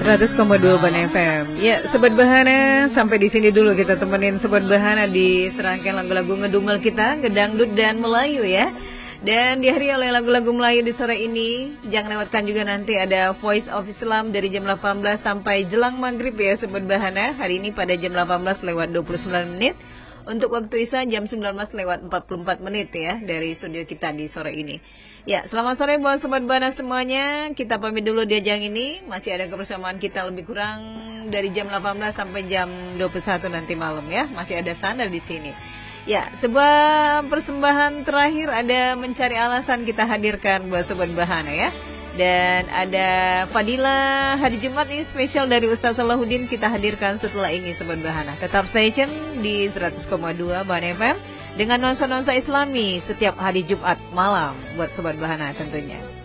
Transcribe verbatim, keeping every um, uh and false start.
seratus koma dua Ban F M. Ya, Sobat Bahana, sampai di sini dulu kita temenin Sobat Bahana di serangkaian lagu-lagu ngedumel kita, ngedangdut dan Melayu ya. Dan dihari oleh lagu-lagu Melayu di sore ini. Jangan lewatkan juga nanti ada Voice of Islam dari jam delapan belas sampai jelang maghrib ya Sobat Bahana. Hari ini pada jam delapan belas lewat dua puluh sembilan menit. Untuk waktu Isya jam sembilan belas lewat empat puluh empat menit ya dari studio kita di sore ini. Ya, selamat sore buat Sobat Bahana semuanya. Kita pamit dulu di ajang ini. Masih ada kebersamaan kita lebih kurang dari jam delapan belas sampai jam dua puluh satu nanti malam ya. Masih ada Sandal di sini. Ya, sebuah persembahan terakhir ada Mencari Alasan kita hadirkan buat Sobat Bahana ya. Dan ada Fadilah hari Jumat ini spesial dari Ustaz Salahuddin kita hadirkan setelah ini Sobat Bahana. Tetap stay tune di seratus koma dua Ban F M dengan nuansa-nuansa Islami setiap hari Jumat malam buat Sobat Bahana tentunya.